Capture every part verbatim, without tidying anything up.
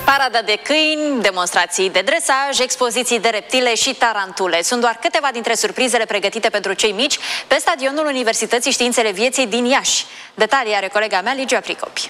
Parada de câini, demonstrații de dresaj, expoziții de reptile și tarantule sunt doar câteva dintre surprizele pregătite pentru cei mici pe stadionul Universității Științele Vieții din Iași. Detalii are colega mea, Ligia Pricopi.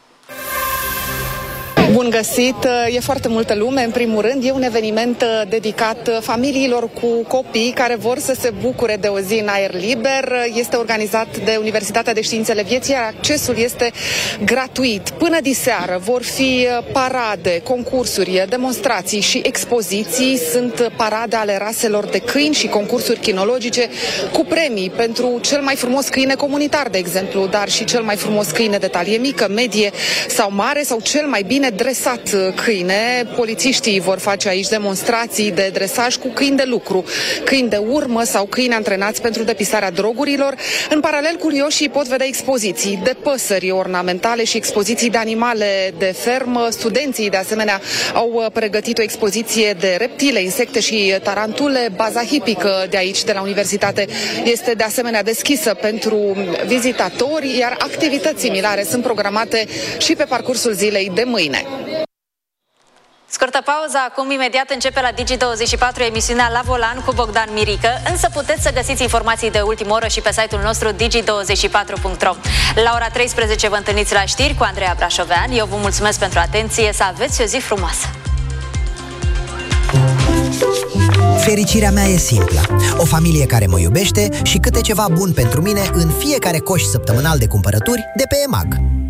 Bun găsit! E foarte multă lume. În primul rând, e un eveniment dedicat familiilor cu copii care vor să se bucure de o zi în aer liber. Este organizat de Universitatea de Științele Vieții, iar accesul este gratuit. Până diseară vor fi parade, concursuri, demonstrații și expoziții. Sunt parade ale raselor de câini și concursuri chinologice cu premii pentru cel mai frumos câine comunitar, de exemplu, dar și cel mai frumos câine de talie mică, medie sau mare, sau cel mai bine dresat câine. Polițiștii vor face aici demonstrații de dresaj cu câini de lucru, câini de urmă sau câini antrenați pentru depistarea drogurilor. În paralel, curioșii pot vedea expoziții de păsări ornamentale și expoziții de animale de fermă. Studenții, de asemenea, au pregătit o expoziție de reptile, insecte și tarantule. Baza hipică de aici, de la Universitate, este de asemenea deschisă pentru vizitatori, iar activități similare sunt programate și pe parcursul zilei de mâine. Scurtă pauză, acum imediat începe la Digi douăzeci și patru emisiunea La Volan cu Bogdan Mirică, însă puteți să găsiți informații de ultimă oră și pe site-ul nostru digi douăzeci și patru punct ro. La ora treisprezece vă întâlniți la știri cu Andreea Brașovean. Eu vă mulțumesc pentru atenție, să aveți o zi frumoasă! Fericirea mea e simplă. O familie care mă iubește și câte ceva bun pentru mine în fiecare coș săptămânal de cumpărături de pe E M A G.